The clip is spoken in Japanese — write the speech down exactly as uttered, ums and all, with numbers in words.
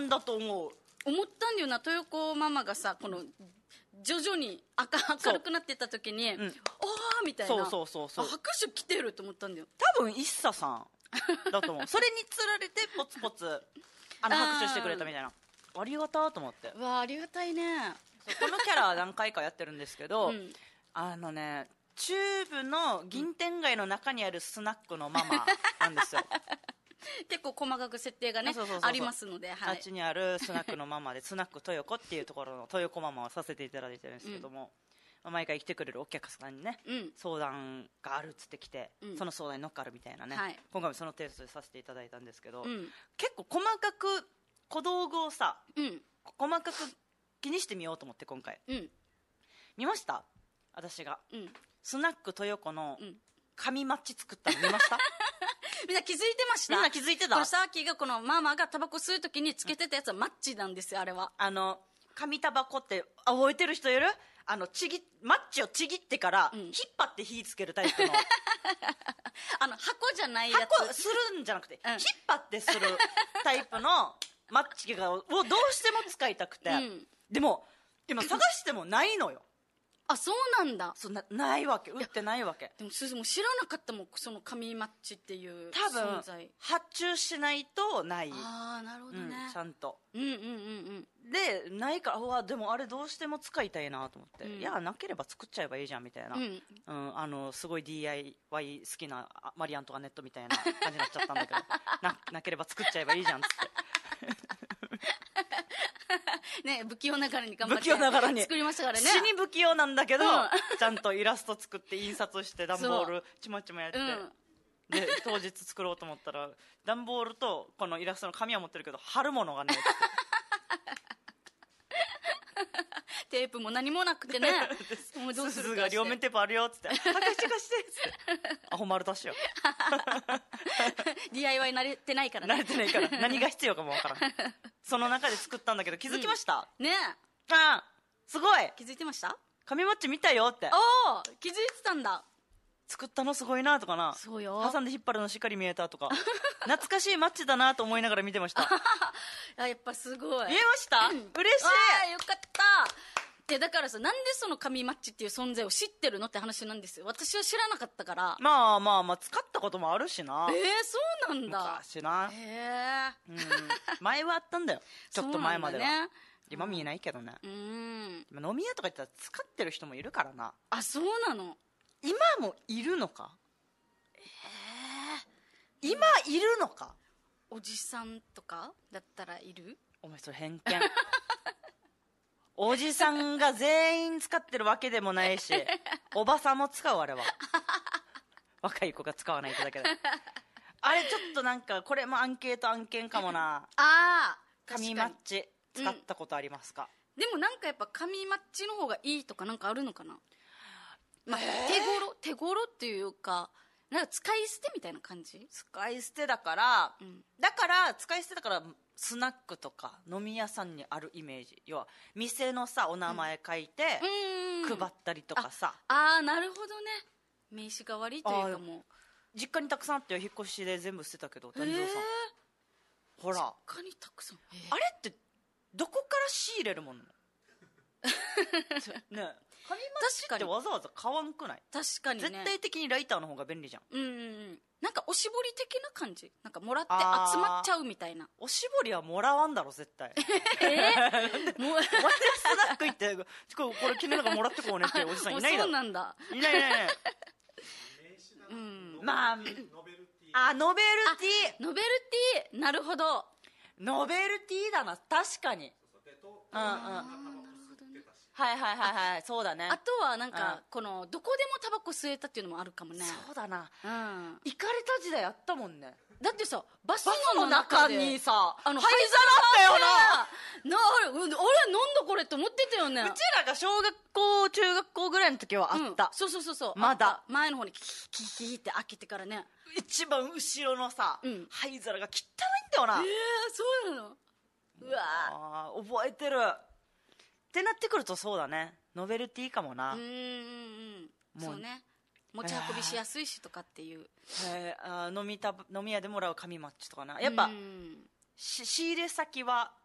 んだと思う。 思ったんだよな。豊子ママがさ、この徐々に明明るくなってった時に、うん、おーみたいな、 そうそうそうそう、 拍手来てると思ったんだよ。 多分一茶さんだと思うそれにつられてポツポツあの拍手してくれたみたいな。ありがたと思って。 うわ、ありがたいね。 このキャラは何回かやってるんですけど、 うん、あのね中部の銀天街の中にあるスナックのママなんですよ結構細かく設定がねありますので、はい、 あっちにあるスナックのママでスナック豊子っていうところの豊子ママをさせていただいてるんですけども、うん、毎回来てくれるお客さんにね、うん、相談があるっつって来て、うん、その相談に乗っかるみたいなね、はい、今回もそのテイストでさせていただいたんですけど、うん、結構細かく小道具をさ、うん、細かく気にしてみようと思って今回、うん、見ました？私が、うん、スナック豊子の紙マッチ作ったの見ました？ みんな気づいてました？ みんな気づいてた？ このサーキーがこのママがタバコ吸う時につけてたやつはマッチなんですよ。あれはあの紙タバコって覚えてる人いる？あのちぎマッチをちぎってから、うん、引っ張って火つけるタイプのあの箱じゃないやつ、 箱するんじゃなくて、うん、引っ張ってするタイプのマッチがをどうしても使いたくて、うん、でも今探してもないのよあ、そうなんだ。 そんなないわけ、売ってないわけ。 でもすずも知らなかったもん、その紙マッチっていう多分存在発注しないとない。 ああ、なるほどね、 うん、ちゃんと、 うんうんうんうんでないから、うわでもあれどうしても使いたいなと思って、うん、いやなければ作っちゃえばいいじゃんみたいな、うんうん、あのすごい ディーアイワイ 好きなマリアントワネットみたいな感じになっちゃったんだけどな, なければ作っちゃえばいいじゃんっつってね、不器用ながらに頑張って不器用ながらに作りましたからね。 死に不器用なんだけど、うん、ちゃんとイラスト作って印刷して段ボールちまちまやって、うん、で当日作ろうと思ったら段ボールとこのイラストの紙は持ってるけど貼るものがねってテープも何もなくてねもうどうするかして、 鈴が両面テープあるよっつって貸して貸してっつってアホ丸出しよディーアイワイ 慣れてないからね慣れてないから何が必要かもわからんその中で作ったんだけど気づきました、 うん、ねえあすごい気づいてました？ 紙マッチ見たよって。 おー気づいてたんだ。 作ったのすごいなとかな、 そうよ、 挟んで引っ張るのしっかり見えたとか懐かしいマッチだなと思いながら見てましたあやっぱすごい見えました、うん、嬉しい。 あよかったでだからさ、なんでその紙マッチっていう存在を知ってるのって話なんですよ。私は知らなかったから。 まあまあまあ使ったこともあるしな。 えー、そうなんだ。 昔な。 へえー、 うん、前はあったんだよちょっと前までは、ね、今見えないけどね、うん、飲み屋とか行ったら使ってる人もいるからな。 あ、そうなの。 今もいるのか。えー、今いるのか。 おじさんとかだったらいる？ お前それ偏見おじさんが全員使ってるわけでもないしおばさんも使う。あれは若い子が使わないとだけであれちょっとなんかこれもアンケート案件かもなあ紙マッチ使ったことありますか？ うん、でもなんかやっぱ紙マッチの方がいいとかなんかあるのかな。まあ、手頃手頃っていうかなんか使い捨てみたいな感じ。 使い捨てだから、うん、だから使い捨てだからスナックとか飲み屋さんにあるイメージ。要は店のさお名前書いて、うん、配ったりとかさ。 ああなるほどね。名刺代わりというかもう実家にたくさんあって引っ越しで全部捨てたけど谷蔵さんほら実家にたくさんあれってどこから仕入れるものなのねえ紙マッチってわざわざ買わんくない？ 確かにね。 絶対的にライターの方が便利じゃん。 うんうんうん。なんかおしぼり的な感じ。なんかもらって集まっちゃうみたいな。 おしぼりはもらわんだろ絶対えー、もうスナック行ってこれ昨日なんかもらってこうねっておじさんいないだろ。 そうなんだ。 いないいないいないうん、まあノベルティあノベルティノベルティなるほど。 ノベルティだな確かに。うんうんはいはいはいはいそうだね。 あとはなんか、うん、このどこでもタバコ吸えたっていうのもあるかもね。 そうだな、 うん、 行かれた時代あったもんね。 だってさバスの中にさあの灰皿あったよな。 なあれ俺なんだこれって思ってたよね。 うちらが小学校中学校ぐらいの時はあった、うん、 そうそうそうそうまだ前の方にキキキキって開けてからね一番後ろのさ、うん、灰皿が汚いんだよな。 えー、そうなの。うわあ覚えてるってなってくるとそうだねノベルティかもな。うんうんうんそうね持ち運びしやすいしとかっていう、 えー、あ飲みた飲み屋でもらう紙マッチとかなやっぱし仕入れ先は